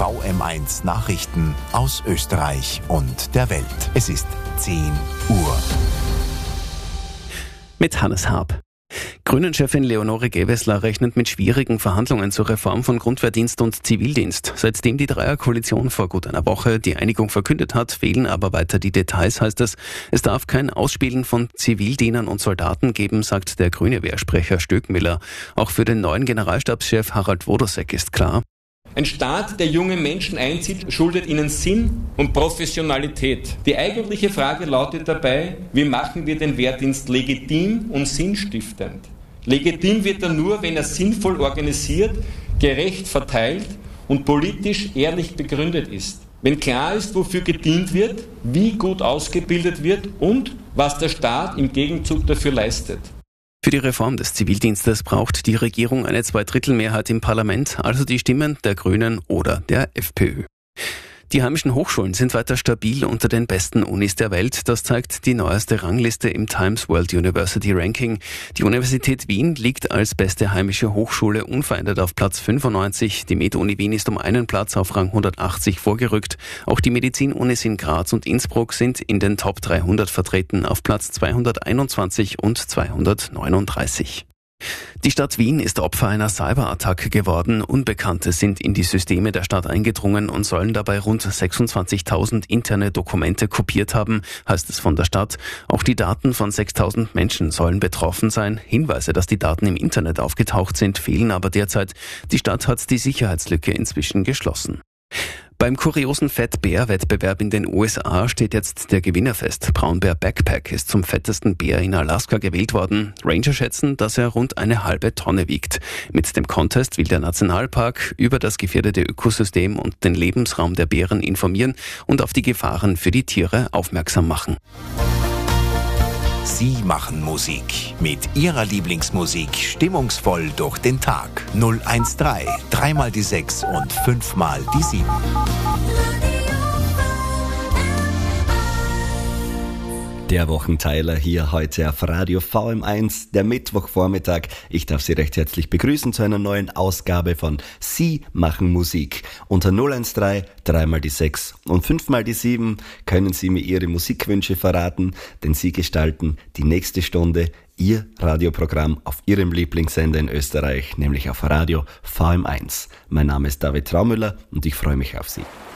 VM1 Nachrichten aus Österreich und der Welt. Es ist 10 Uhr. Mit Hannes Haab. Grünen-Chefin Leonore Gewessler rechnet mit schwierigen Verhandlungen zur Reform von Grundwehrdienst und Zivildienst. Seitdem die Dreierkoalition vor gut einer Woche die Einigung verkündet hat, fehlen aber weiter die Details, heißt es. Es darf kein Ausspielen von Zivildienern und Soldaten geben, sagt der grüne Wehrsprecher Stöckmiller. Auch für den neuen Generalstabschef Harald Wodosek ist klar: Ein Staat, der junge Menschen einzieht, schuldet ihnen Sinn und Professionalität. Die eigentliche Frage lautet dabei: Wie machen wir den Wehrdienst legitim und sinnstiftend? Legitim wird er nur, wenn er sinnvoll organisiert, gerecht verteilt und politisch ehrlich begründet ist. Wenn klar ist, wofür gedient wird, wie gut ausgebildet wird und was der Staat im Gegenzug dafür leistet. Für die Reform des Zivildienstes braucht die Regierung eine Zweidrittelmehrheit im Parlament, also die Stimmen der Grünen oder der FPÖ. Die heimischen Hochschulen sind weiter stabil unter den besten Unis der Welt. Das zeigt die neueste Rangliste im Times World University Ranking. Die Universität Wien liegt als beste heimische Hochschule unverändert auf Platz 95. Die Med-Uni Wien ist um einen Platz auf Rang 180 vorgerückt. Auch die Medizin-Unis in Graz und Innsbruck sind in den Top 300 vertreten auf Platz 221 und 239. Die Stadt Wien ist Opfer einer Cyberattacke geworden. Unbekannte sind in die Systeme der Stadt eingedrungen und sollen dabei rund 26.000 interne Dokumente kopiert haben, heißt es von der Stadt. Auch die Daten von 6.000 Menschen sollen betroffen sein. Hinweise, dass die Daten im Internet aufgetaucht sind, fehlen aber derzeit. Die Stadt hat die Sicherheitslücke inzwischen geschlossen. Beim kuriosen Fettbär-Wettbewerb in den USA steht jetzt der Gewinner fest. Braunbär Backpack ist zum fettesten Bär in Alaska gewählt worden. Ranger schätzen, dass er rund eine halbe Tonne wiegt. Mit dem Contest will der Nationalpark über das gefährdete Ökosystem und den Lebensraum der Bären informieren und auf die Gefahren für die Tiere aufmerksam machen. Sie machen Musik. Mit Ihrer Lieblingsmusik stimmungsvoll durch den Tag. 013, 3 mal die 6 und 5 mal die 7. Der Wochenteiler hier heute auf Radio VM1, der Mittwochvormittag. Ich darf Sie recht herzlich begrüßen zu einer neuen Ausgabe von Sie machen Musik. Unter 013, 3 mal die 6 und 5 mal die 7 können Sie mir Ihre Musikwünsche verraten, denn Sie gestalten die nächste Stunde Ihr Radioprogramm auf Ihrem Lieblingssender in Österreich, nämlich auf Radio VM1. Mein Name ist David Traumüller und ich freue mich auf Sie.